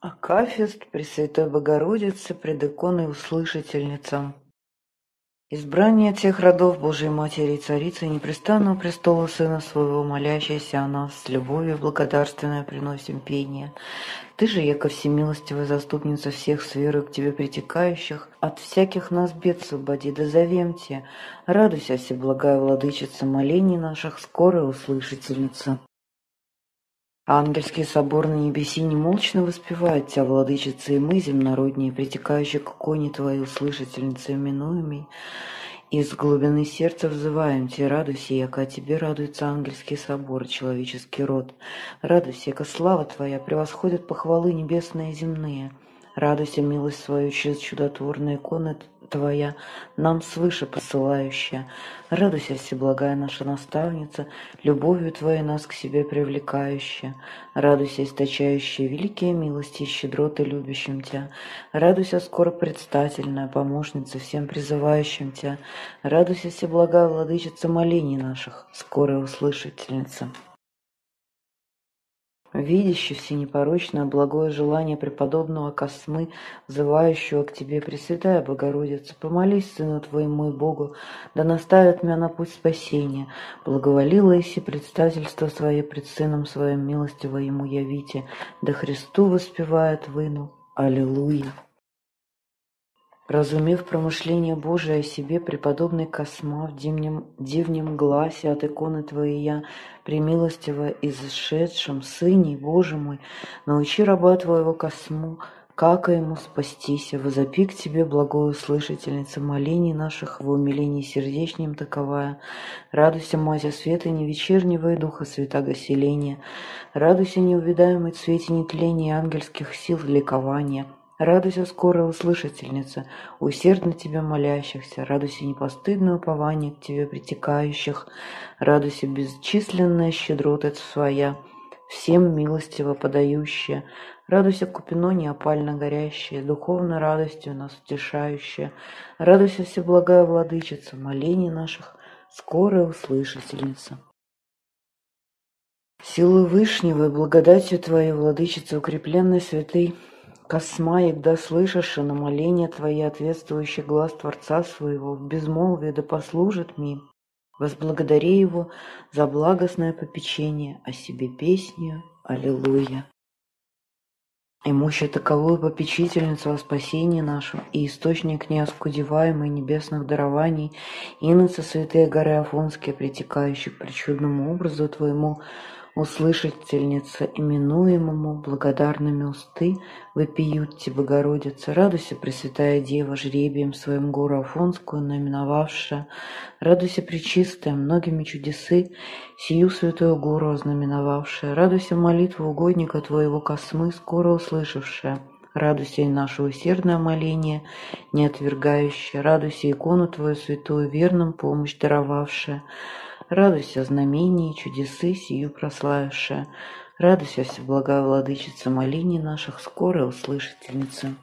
Акафист Пресвятой Богородицы пред иконой Услышательница. Избрание тех родов Божией Матери и Царицы непрестанного престола Сына Своего, молящейся о нас, с любовью благодарственной приносим пение. Ты же, яко всемилостивая заступница всех с верою к Тебе притекающих, от всяких нас бед освободи, да зовем Те. Радуйся, всеблагая Владычица, молений наших, скорая услышательница. Ангельский собор на небеси немолчно воспевает Тя, Владычица, и мы, земнородние, притекающие к иконе Твоей, услышательницы именуемой, из глубины сердца взываем Те, радуйся, яко о Тебе радуется ангельский собор, человеческий род. Радуйся, яко слава Твоя превосходит похвалы небесные и земные. Радуйся, милость свою через чудотворные иконы Твоя, нам свыше посылающая. Радуйся, всеблагая наша наставница, любовью Твоей нас к себе привлекающая. Радуйся, источающая великие милости и щедроты любящим Тя. Радуйся, скоро предстательная помощница всем призывающим Тя. Радуйся, всеблагая владычица молений наших, скорая услышательница. Видящий всенепорочное благое желание преподобного Космы, взывающего к Тебе, Пресвятая Богородица, помолись Сыну Твоему и Богу, да наставит меня на путь спасения. Благоволила Иси предстательство Свое пред Сыном Своим, милостиво Ему явите, да Христу воспевает выну. Аллилуйя. Разумев промышление Божие о себе, преподобный Косма в дивнем гласе от иконы Твоей, премилостиво изшедшем Сыне Боже мой, научи раба Твоего Косму, как ему спастися, возопи к Тебе, благою слышательница молений наших, в умилении сердечнем таковая. Радуйся, Мати света не вечернего и духа святаго селения, радуйся, неувидаемый цвете нетления ангельских сил ликования. Радуйся, скорая услышательница, усердно Тебя молящихся, радуйся, непостыдное упование к Тебе притекающих, радуйся, бесчисленная щедрота Своя, всем милостиво подающая, радуйся, купино неопально горящее, духовной радостью нас утешающая, радуйся, всеблагая владычица, молений наших, скорая услышательница. Силы Вышнего и благодатью Твоей, владычица, укрепленной святой Косма, егда слышишь на моление Твои, ответствующий глаз Творца Своего, в безмолвии да послужит мне. Возблагодари Его за благостное попечение о себе песнью. Аллилуйя. Имущая таковую попечительницу о спасении нашем и источник неоскудеваемый небесных дарований, иноцы святые горы Афонские, притекающих при чудному образу Твоему, услышательница, именуемому благодарными усты, вопиют Тебе, Богородица. Радуйся, Пресвятая Дева, жребием своим гору Афонскую наименовавшая. Радуйся, Пречистая, многими чудесы, сию святую гору ознаменовавшая. Радуйся, молитву угодника Твоего Космы, скоро услышавшая. Радуйся и наше усердное моление, не отвергающее. Радуйся, икону Твою святую, верным помощь даровавшая. Радуйся, знамения и чудесы, сию прославившая. Радуйся, всеблагая владычица молений наших, скорая услышательница.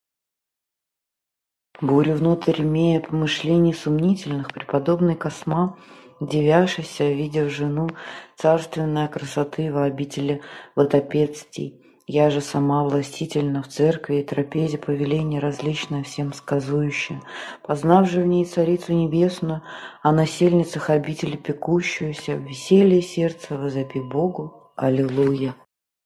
Бурю внутрь имея помышлений сомнительных, преподобный Косма, дивяшися, видев жену царственной красоты во обители водопедстий, я же сама властительна в церкви и трапезе повеление различное всем сказующее, познав же в ней Царицу Небесную, о насельницах обители пекущуюся, в веселье сердца возопи Богу. Аллилуйя.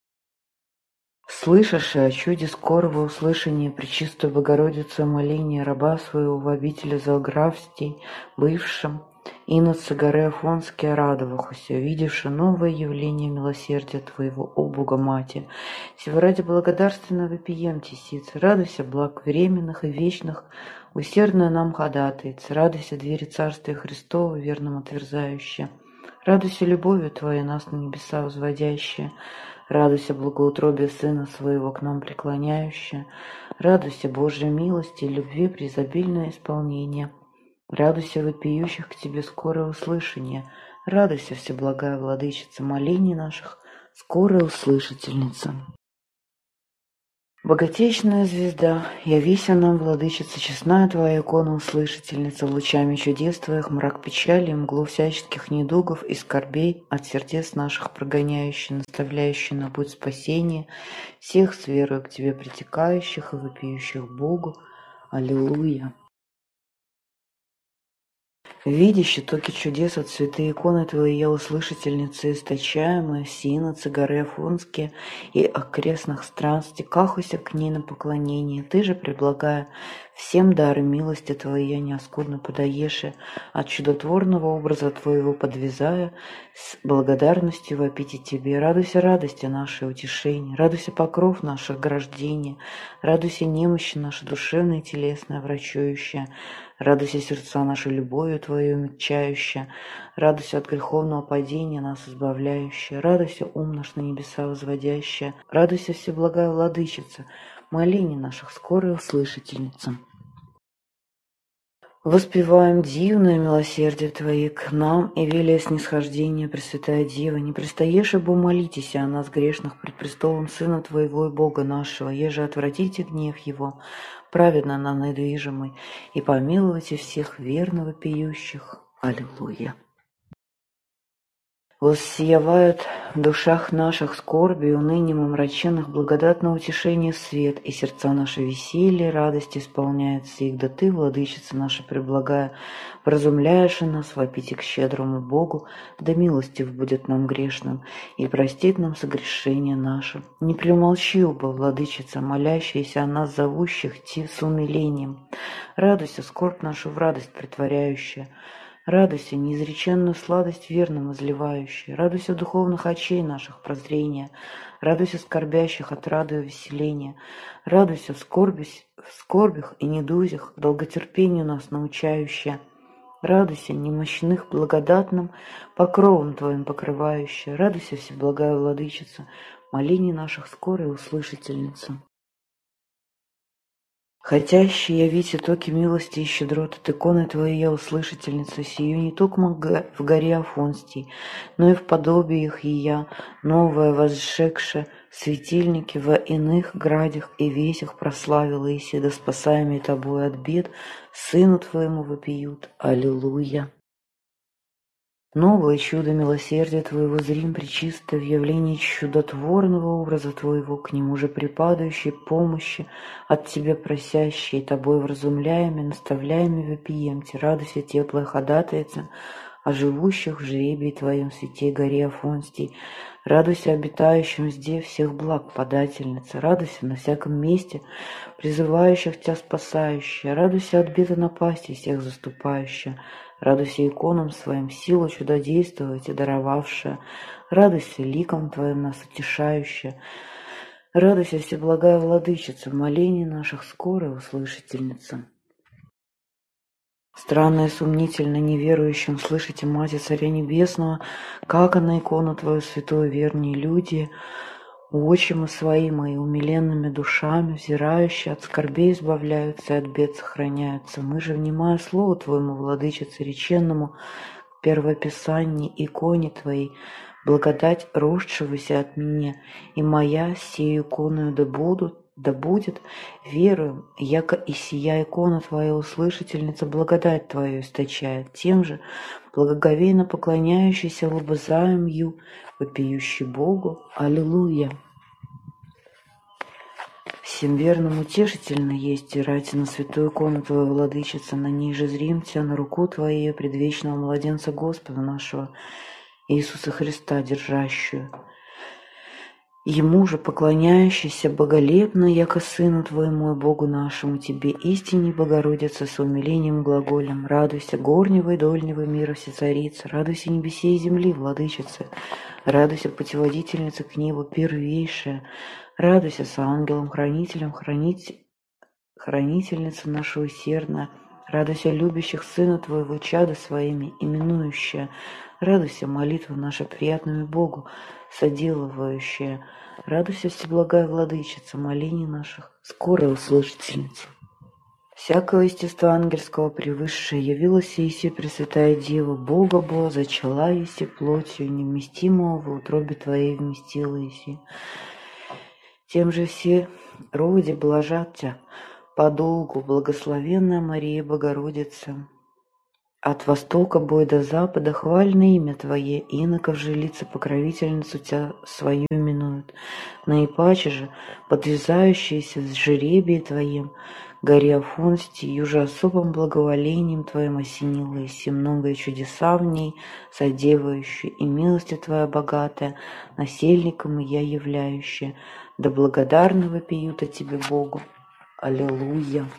Слышавши о чуде скорого услышания Пречистую Богородицу моления раба своего в обители Залграфстей, бывшим, иноцы горы Афонские радовахуся, видевши новое явление милосердия Твоего, о Бога Мати. Сего ради благодарственно вопием Тесица, радуйся благ временных и вечных, усердная нам ходатайца, радуйся двери Царствия Христова, верным отверзающая, радуйся любовью Твоей нас на небеса возводящая, радуйся благоутробие Сына Своего к нам преклоняющая, радуйся Божьей милости и любви преизобильное исполнение, радуйся вопиющих к Тебе скорое услышание, радуйся, всеблагая владычица молений наших, скорая услышательница. Богатейшая звезда, явися нам, владычица, честная твоя икона, услышательница, лучами чудес твоих, мрак печали, мглу всяческих недугов и скорбей от сердец наших прогоняющий, наставляющий на путь спасения, всех с верою к тебе притекающих и вопиющих Богу. Аллилуйя. Видящий токи чудес от святые иконы Твои, я услышательница источаемая, синоцы, горы Афонские и окрестных странствий, кахуся к ней на поклонение. Ты же, предлагая всем дары милости Твоей, неоскудно подаешь, от чудотворного образа Твоего подвязая, с благодарностью вопите Тебе. Радуйся радости нашей утешения, радуйся покров наших ограждения, радуйся немощи наши душевные и телесные врачующие. Радуйся, сердца наши, любовью Твою умягчающая, радуйся от греховного падения нас избавляющая, радуйся, ум наш на небеса возводящая, радуйся, всеблагая Владычица, молений наших скорая услышательница. Воспеваем дивное милосердие Твое к нам и велия снисхождение, Пресвятая Дева, не пристаешь, ибо молитесь о нас грешных пред престолом Сына Твоего и Бога нашего, еже отвратите гнев Его, праведно нам недвижимый, и помилуйте всех верно вопиющих. Аллилуйя. Воссиявают в душах наших скорби и унынием омраченных благодатное утешение свет, и сердца наши веселье, радость исполняется их, да Ты, Владычица наша преблагая, вразумляешь и нас, вопите к щедрому Богу, да милостив будет нам грешным, и простит нам согрешения наши. Не преумолчил бы, Владычица, молящаяся о нас зовущих ти с умилением. Радуйся, скорбь нашу в радость претворяющая, радуйся, неизреченную сладость верным изливающая, радуйся духовных очей наших прозрения, радуйся скорбящих от рады и веселения, радуйся в скорбях и недузях, долготерпению нас научающая, радуйся немощных благодатным покровом Твоим покрывающая, радуйся, всеблагая Владычица, молений наших скорая услышательница. Хотящий явите токи милости и щедрот от иконы Твоей я услышательница сию, не только в горе Афонстий, но и в подобиях ея, новое возжегше, светильники во иных градях и весях прославила Иси, да спасаемый Тобой от бед, Сыну Твоему вопиют. Аллилуйя. Новое чудо милосердия Твоего зрим пречисто в явлении чудотворного образа Твоего, к нему же припадающей помощи, от Тебя просящей, Тобой вразумляями, наставляями вопиемте, радуйся теплая ходатайца о живущих в жребии Твоем святей горе Афонстий, радуйся обитающим здесь всех благ подательница, радуйся на всяком месте призывающих Тебя спасающая, радуйся от бед и напасти всех заступающая, радуйся иконам Своим силу чудодействовать и даровавшая, радуйся ликом Твоим нас утешающая, радуйся, всеблагая Владычица, в молении наших скорая услышательница. Странно и сомнительно неверующим слышите, Мать Царя Небесного, как она икону Твою святую вернее люди, отчимы свои мои, умиленными душами, взирающие, от скорбей избавляются и от бед сохраняются. Мы же, внимая слову Твоему, Владычице реченному, первописании иконе Твоей, благодать росшегося от меня, и моя сею иконою да будет, веруем, яко и сия икона Твоя услышательница благодать Твою источает, тем же благоговейно поклоняющийся лобызаем ю, вопиющий Богу. Аллилуйя. Всем верным утешительно есть и рати на святую икону Твою, Владычица, на ней же зримся на руку Твою предвечного младенца Господа нашего Иисуса Христа, держащую. Ему же поклоняющийся боголепно, яко Сыну Твоему и Богу нашему, Тебе, истине Богородица, с умилением глаголем, радуйся, горнего и дольнего мира всецарица, радуйся небесе и земли, Владычица, радуйся, путеводительница к небу первейшая, радуйся с ангелом-хранителем, хранительница наша усердная, радуйся любящих Сына Твоего, чада своими, именующая, радуйся, молитва наша приятную Богу, соделывающая, радуйся, всеблагая Владычица, молений наших, скорая услышательница. Всякого естества ангельского превысшее явилась Иси Пресвятая Дева, Бога Бо, зачала Иси плотью, невместимого в утробе Твоей вместила Иси. Тем же все роде блажатся подолгу, благословенная Мария Богородица. От востока бой до запада хвальное имя Твое, иноков же лица покровительницу Тебя свою именуют. Наипаче же, подвязающиеся в жребии Твоем, горе Афонсти, юже особым благоволением Твоим осенила, и все многое чудеса в ней содевающие, и милости Твоя богатая, насельником и я являющая, да благодарно вопиют о Тебе Богу. Аллилуйя!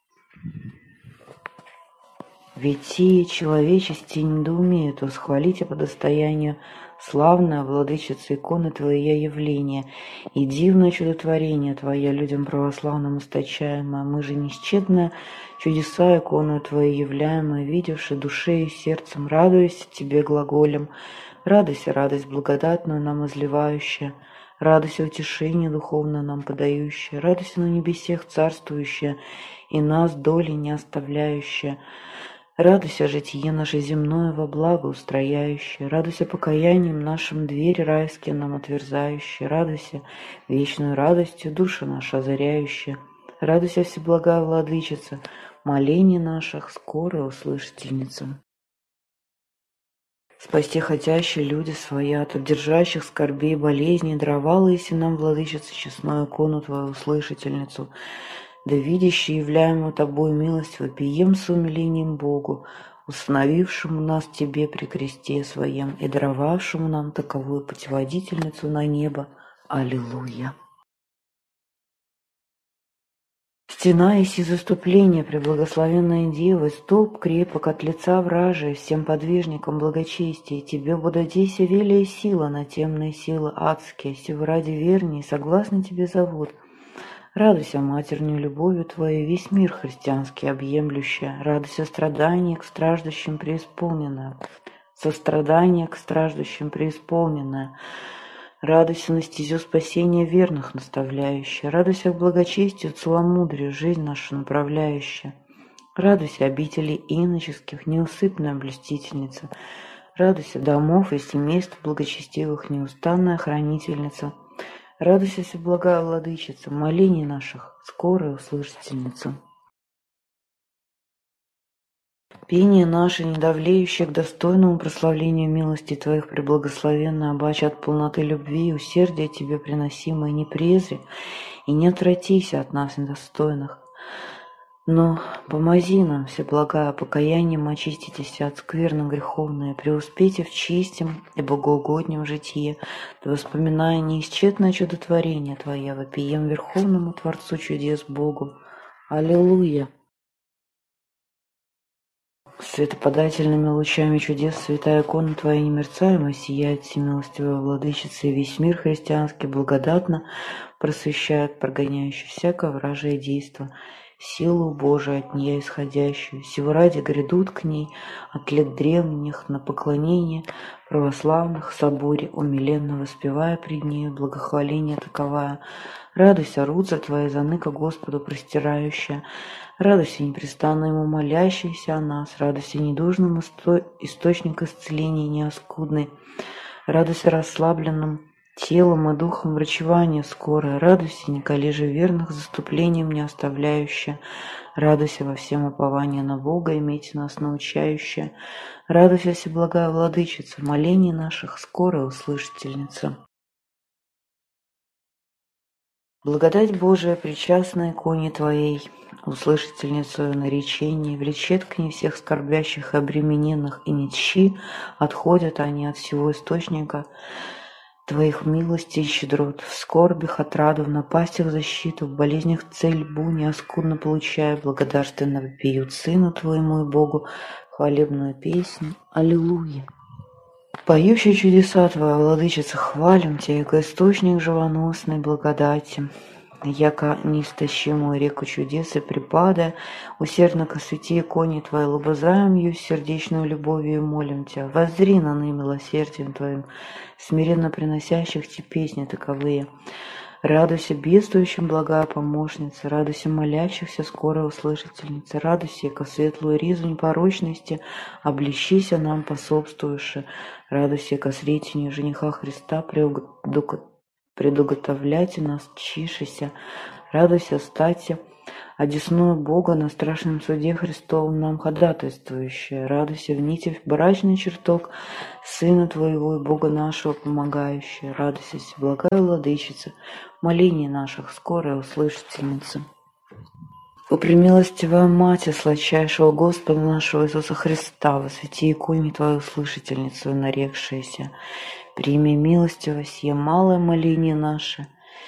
Ведь сие человечести недоумеют восхвалить по достоянию славная владычица иконы Твоя явление, и дивное чудотворение Твоя людям православным источаемое. Мы же несчетное чудеса икону Твою являемое, видевши душею и сердцем, радуясь Тебе глаголем. Радуйся, радость благодатную нам изливающая, радуйся утешение духовное нам подающее, радуйся на небесех царствующая, и нас доли не оставляющая. Радуйся житие наше земное во благо устрояющее, радуйся покаянием нашим дверь райские нам отверзающие, радуйся вечную радостью души наши озаряющие, радуйся всеблагая владычица, молений наших скоро услышательница. Спасти хотящие люди свои от обдержащих скорбей болезней, даровала и нам, владычица, честную икону Твою услышательницу, да видящий являемую Тобой милость вопием с умилением Богу, установившему нас Тебе при кресте Своем и даровавшему нам таковую путеводительницу на небо. Аллилуйя! Стена еси заступления, преблагословенная Дева, столб крепок от лица вражия, всем подвижникам благочестия, Тебе бододейся велия сила на темные силы адские, сего ради верней, согласно Тебе зовут. Радуйся матерней любовью Твоей, весь мир христианский объемлющая, радуйся страдания к страждущим преисполненная, сострадание к страждущим преисполненная, радуйся на стезю спасения верных наставляющая, радуйся к благочестию целомудрию жизнь нашу направляющая, радуйся обители иноческих неусыпная блюстительница, радуйся домов и семейств благочестивых неустанная хранительница, радуйся всеблагая владычица, молений наших скорая услышательница. Пение наше, недавлеющее к достойному прославлению милости Твоих, преблагословенно обаче от полноты любви и усердия Тебе приносимое, не презри и не отвратися от нас недостойных. Но помози нам, всеблагая, покаянием очиститесь от скверно греховное, преуспейте в чистом и богоугоднем житие, да воспоминая неисчетное чудотворение Твое, вопием Верховному Творцу чудес Богу. Аллилуйя! Светоподательными лучами чудес святая икона Твоя немерцаемая сияет, всемилостивая владычица, и весь мир христианский благодатно просвещает, прогоняющий всякое вражие действо, силу Божию от нее исходящую. Сего ради грядут к ней от лет древних на поклонение православных в соборе, умиленно воспевая пред нею благохваление таковая. Радуйся, рудза Твоя, заныка Господу простирающая, радуйся, непрестанно Ему молящийся о нас, радуйся, недужным источник исцеления неоскудный, радуйся расслабленным телом и духом врачевания скорое, радуйся, николи же верных заступлением не оставляющая, радуйся во всем уповании на Бога, имейте нас научающая, радуйся, всеблагая владычица, молений наших скорая услышательница. Благодать Божия, причастная иконе Твоей, услышательницу наречений, влечет к ней всех скорбящих и обремененных, и нищи, отходят они от всего источника Твоих милостей и щедрот, в скорбях отраду, в напастях защиту, в болезнях цельбу, неоскудно получая, благодарственно вопиют Сыну Твоему и Богу хвалебную песню. Аллилуйя! Поющие чудеса Твоя, владычица, хвалим Тебя, яко источник живоносной благодати, яко неистощимую реку чудес и припадая, усердно ко святи иконе Твоей лобызаем ее сердечную любовью и молим Тебя, воззри на ны милосердием Твоим, смиренно приносящих Тебе песни таковые. Радуйся бедствующим, благая помощница, радуйся молящихся, скорая услышательница, радуйся, яко светлую ризу непорочности, облещися нам пособствуюши, радуйся, яко сретению жениха Христа предуготовляйте нас чишися, Радуйся, стати, одесную Бога на страшном суде Христовом нам ходатайствующая. Радуйся, в нити брачный чертог Сына Твоего и Бога нашего помогающая. Радуйся, всеблагая Владычица, молений наших скорая услышательница. О премилостивая Мать, сладчайшего Господа нашего Иисуса Христа, во святи иконе Твою услышательницу нарекшаяся, прими милостиво сие малое моление наше,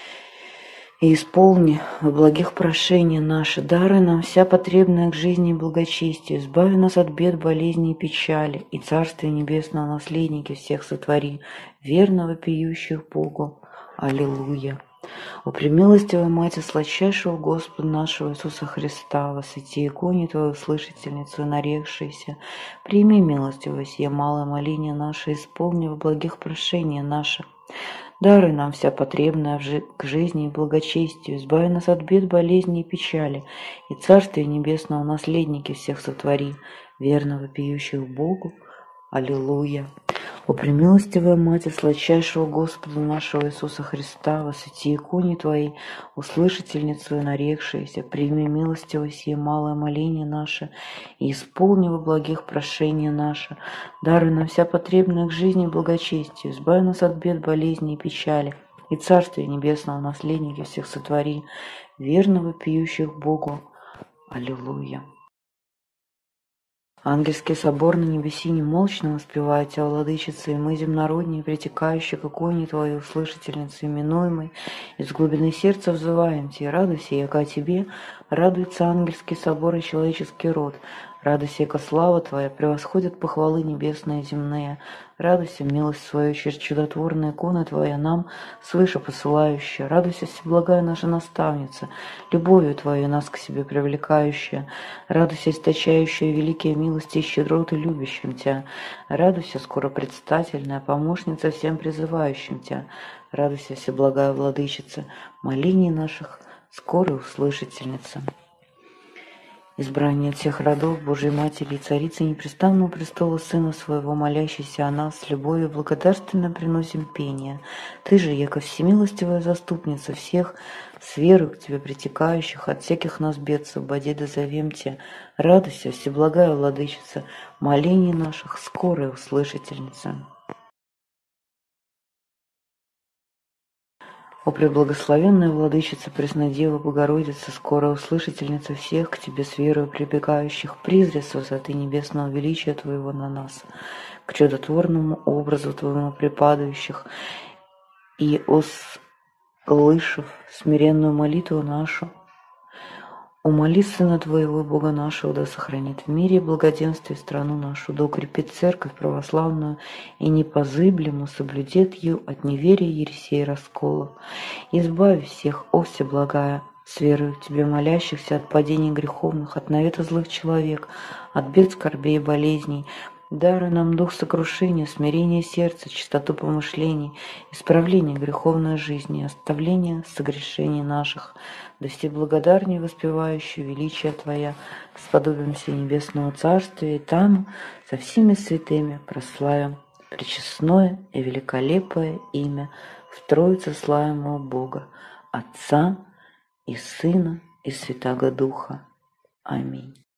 и исполни во благих прошения наши, даруй нам вся потребная к жизни и благочестию, избави нас от бед, болезней и печали, и Царствие Небесного наследники всех сотвори, верно вопиющих Богу. Аллилуйя. О премилостивая Мать сладчайшего Господа нашего Иисуса Христа, во святи иконе Твою услышательницу нарекшейся, прими милостиво сие малое моление наше, исполни во благих прошения наши. Даруй нам вся потребная к жизни и благочестию, избави нас от бед, болезней и печали, и Царствие Небесного наследники всех сотвори, верно вопиющих Богу. Аллилуйя. О премилостивая Мать сладчайшего Господа нашего Иисуса Христа, во святи иконе Твоей, услышательницу и нарекшаяся, прими милостиво сие малое моление наше, и исполни во благих прошения наши. Даруй нам вся потребная к жизни и благочестию, избави нас от бед, болезней и печали, и Царствие Небесного наследники всех сотвори, верно вопиющих Богу. Аллилуйя. Ангельский собор на небеси немолчно воспевает Тебя, Владычица, и мы, земнородние, притекающие к иконе Твоей, услышательницы именуемой, из глубины сердца взываем Тебе, радуйся, яко о Тебе радуется ангельский собор и человеческий род. Радуйся, яко слава Твоя превосходит похвалы небесные и земные. Радуйся, милость свою через чудотворные иконы Твоя нам свыше посылающая. Радуйся, всеблагая наша наставница, любовью Твоей нас к себе привлекающая. Радуйся, источающая великие милости и щедроты любящим Тебя. Радуйся, скоро предстательная помощница всем призывающим Тебя. Радуйся, всеблагая Владычица, молений наших скорой услышательница. Избрание от всех родов Божией Матери и Царицы непрестанного престола Сына Своего, молящийся о нас, с любовью благодарственно приносим пение. Ты же, яко всемилостивая заступница всех, с верою к Тебе притекающих, от всяких нас бед освободи, дозовем Тебя. Радуйся, всеблагая Владычица, молений наших скорая услышательница. О преблагословенная Владычица, Преснодева, Богородица, скорая услышательница всех к Тебе с верою прибегающих, призри с высоты небесного величия Твоего на нас, к чудотворному образу Твоему припадающих, и, услышав смиренную молитву нашу, умоли Сына Твоего и Бога нашего, да сохранит в мире и благоденствие страну нашу, да укрепит церковь православную и непозыблемо соблюдет ее от неверия, ересей и расколов. Избави всех, о всеблагая, с верою в Тебе молящихся от падений греховных, от навета злых человек, от бед, скорбей и болезней. Даруй нам дух сокрушения, смирение сердца, чистоту помышлений, исправление греховной жизни, оставление согрешений наших. Да все благодарнее воспевающие величие Твоя, сподобимся небесного царствия, и там со всеми святыми прославим пречестное и великолепое имя в Троице славимого Бога, Отца и Сына и Святаго Духа. Аминь.